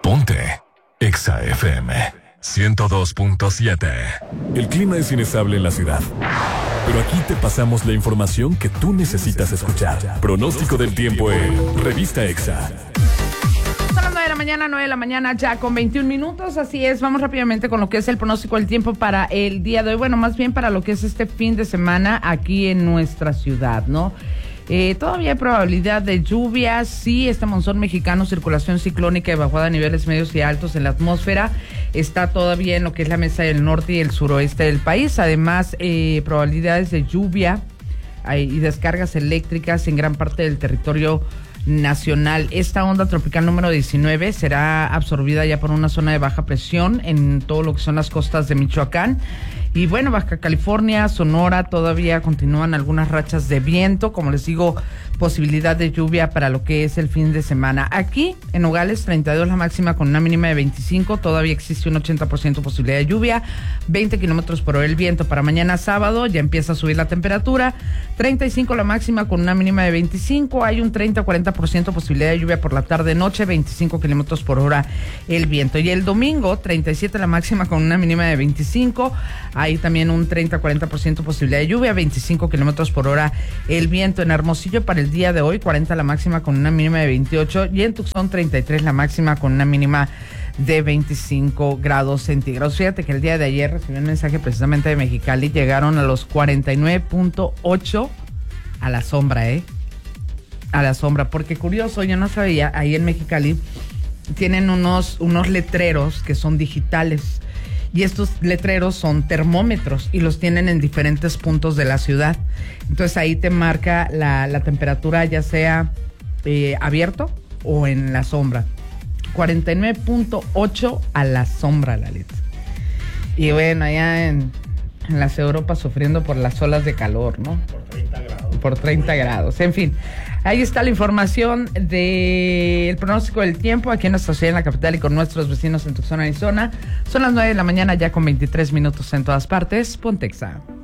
Ponte Exa FM 102.7. El clima es inestable en la ciudad, pero aquí te pasamos la información que tú necesitas escuchar. Pronóstico del tiempo en Revista Exa. Son las 9 de la mañana ya con 21 minutos, así es, vamos rápidamente con lo que es el pronóstico del tiempo para el día de hoy, bueno, más bien para lo que es este fin de semana aquí en nuestra ciudad, ¿no? Todavía hay probabilidad de lluvias, sí, este monzón mexicano, circulación ciclónica evacuada a niveles medios y altos en la atmósfera, está todavía en lo que es la mesa del norte y el suroeste del país, además probabilidades de lluvia y descargas eléctricas en gran parte del territorio nacional. Esta onda tropical número 19 será absorbida ya por una zona de baja presión en todo lo que son las costas de Michoacán. Y bueno, Baja California, Sonora, todavía continúan algunas rachas de viento, como les digo, posibilidad de lluvia para lo que es el fin de semana. Aquí, en Nogales, 32 la máxima con una mínima de 25, todavía existe un 80% posibilidad de lluvia, 20 kilómetros por hora el viento. Para mañana sábado ya empieza a subir la temperatura, 35 la máxima con una mínima de 25, hay un 30-40% posibilidad de lluvia por la tarde-noche, 25 kilómetros por hora el viento. Y el domingo, 37 la máxima con una mínima de 25, hay también un 30-40% posibilidad de lluvia, 25 kilómetros por hora el viento. En Hermosillo para el día de hoy, 40 la máxima con una mínima de 28, y en Tucson 33 la máxima con una mínima de 25 grados centígrados. Fíjate que el día de ayer recibí un mensaje precisamente de Mexicali, llegaron a los 49.8 a la sombra, a la sombra, porque curioso, yo no sabía, ahí en Mexicali tienen unos letreros que son digitales. Y estos letreros son termómetros y los tienen en diferentes puntos de la ciudad. Entonces ahí te marca la temperatura, ya sea abierto o en la sombra. 49.8 a la sombra, Lalita. Y bueno, allá en las Europas sufriendo por las olas de calor, ¿no? Por 30 grados. En fin, ahí está la información del pronóstico del tiempo aquí en nuestra ciudad, en la capital, y con nuestros vecinos en Tucson, Arizona. Son las 9 de la mañana ya con 23 minutos en todas partes. Ponte Exa.